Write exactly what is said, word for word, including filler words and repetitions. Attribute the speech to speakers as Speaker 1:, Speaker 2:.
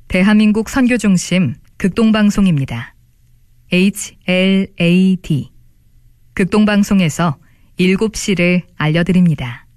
Speaker 1: 대한민국 선교중심 극동방송입니다. 에이치 엘 에이 디 극동방송에서 일곱 시를 알려드립니다.